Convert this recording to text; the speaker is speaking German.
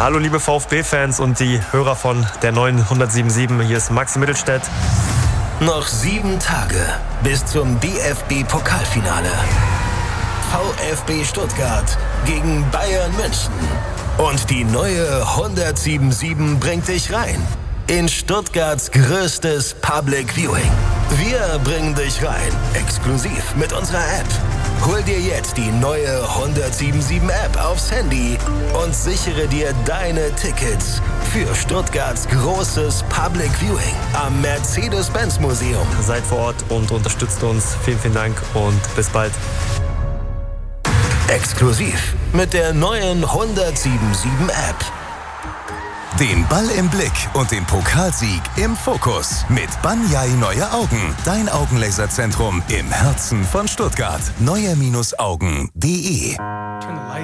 Hallo liebe VfB-Fans und die Hörer von der neuen 107.7. Hier ist Max Mittelstädt. Noch 7 Tage bis zum DFB-Pokalfinale. VfB Stuttgart gegen Bayern München. Und die neue 107.7 bringt dich rein in Stuttgarts größtes Public Viewing. Wir bringen dich rein, exklusiv mit unserer App. Hol dir jetzt die neue 107.7 App aufs Handy und sichere dir deine Tickets für Stuttgarts großes Public Viewing am Mercedes-Benz Museum. Seid vor Ort und unterstützt uns. Vielen, vielen Dank und bis bald. Exklusiv mit der neuen 107.7 App. Den Ball im Blick und den Pokalsieg im Fokus mit Banyai Neue Augen. Dein Augenlaserzentrum im Herzen von Stuttgart. neue-augen.de